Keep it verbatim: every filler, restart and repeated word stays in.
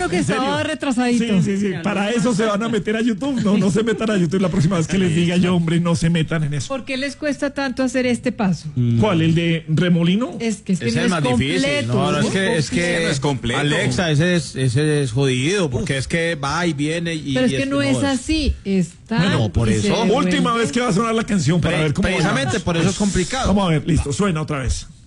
uno que estaba retrasadito. Sí, sí, sí. Para eso se van a meter a YouTube. No, no se metan a YouTube la próxima vez que les diga yo, hombre, no se metan en eso. ¿Por qué les cuesta tanto hacer este paso? ¿Cuál? ¿El de remolino? Es que, es que Ese no es más completo. difícil. No, no, es que, es que no es completo. Alexa, ese es, ese es jodido, porque es que va y viene y... Pero es y que no es así. Está. Bueno, por y eso. se Última devuelve. vez que va a sonar la canción para Pre- ver cómo va. precisamente por eso es complicado. Vamos a ver, listo, suena otra vez.